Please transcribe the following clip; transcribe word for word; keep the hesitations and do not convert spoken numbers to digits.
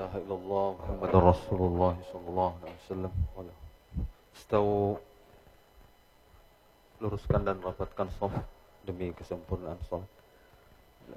ilaha illallah Muhammadur Rasulullah sallallahu alaihi wasallam. Istawu, luruskan dan rapatkan shaf demi kesempurnaan salat.